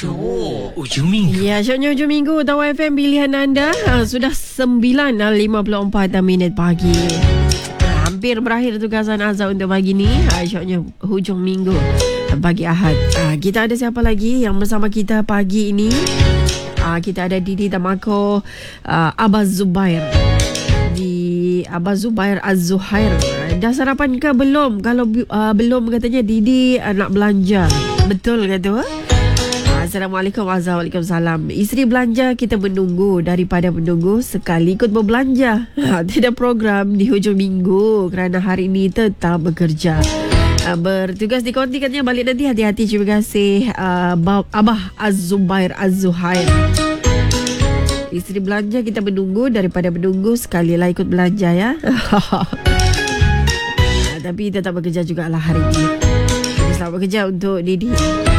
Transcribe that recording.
Oh, ujung minggu. Ya, syoknya ujung minggu Tawar FM pilihan anda. Sudah 9.54 minit pagi. Hampir berakhir tugasan Azhar untuk pagi ni. Syoknya hujung minggu pagi Ahad. Kita ada siapa lagi yang bersama kita pagi ini? Kita ada Didi Tamako, Abah Zubair. Di Abah Zubair Az-Zuhair. Dah sarapan ke belum? Kalau belum katanya Didi nak belanja. Betul ke tu? Assalamualaikum warahmatullahi wabarakatuh. Isteri belanja, kita menunggu. Daripada menunggu, sekali ikut berbelanja. Tidak program di hujung minggu kerana hari ini tetap bekerja. Bertugas di konti katanya balik nanti. Hati-hati, terima kasih Abah Az-Zubair Az-Zuhair. Isteri belanja, kita menunggu. Daripada menunggu, sekalilah ikut belanja ya. Tapi tetap bekerja jugalah hari ini. Selamat bekerja untuk Didi.